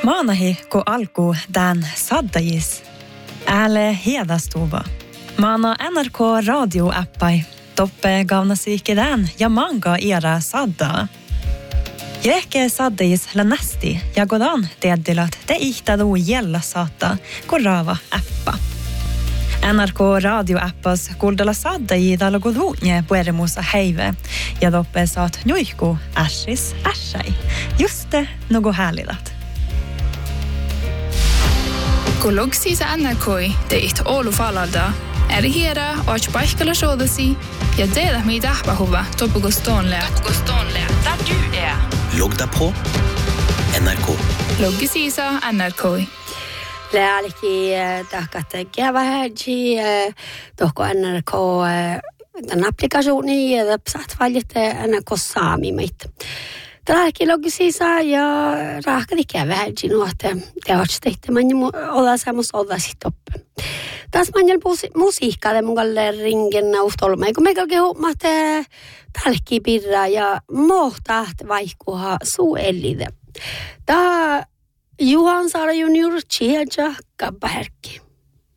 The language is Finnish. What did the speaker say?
Maanahi ko alku tän saddajis. Ääle hedastuva. Maana NRK radioappai. Toppe gaunasiikki tän ja manga era sadda. Jäke saddajis länästi ja godan teedilat te ihtadu jälla saata korava appa. NRK radioappas kuuldella saddajidalla godhuunje puerimusa heive ja toppe saat nuihku ässis ässai. Juste nogo härlidat. Kun lugsisa NRKi teit Oulu falalda, hera och paikalla soodasi ja tehdä mitä ahpahuva topukostoonlea. Där du är. Logga på NRK. Loggisisa NRKi. Lääliki tahkatte vähäji tohko NRK den applikationen ja saat valite NRK Saami mit. Täälläkin loggisisa ja rahkadi vähäji nuote teostatte man olla samos olla sitoppe. Tässä manjal musiikkaa mun galle ringen uftolma kun me kalke huomaatte täälläkin pirra ja mohtaat vaihkuha suellide. Tää Juhan Saara junior Chiaja Kabbaherkki.